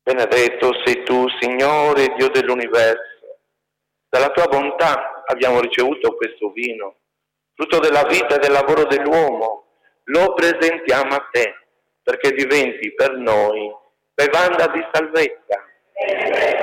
Benedetto sei tu, Signore, Dio dell'universo. Dalla tua bontà abbiamo ricevuto questo vino, frutto della vita e del lavoro dell'uomo. Lo presentiamo a te, perché diventi per noi bevanda di salvezza.